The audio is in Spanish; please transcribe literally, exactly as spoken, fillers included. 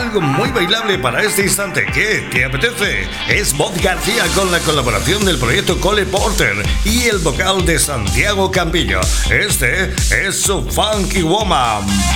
algo muy bailable para este instante. ¿Qué te apetece? Es Bob García con la colaboración del proyecto Cole Porter y el vocal de Santiago Campillo. Este es su Funky Woman.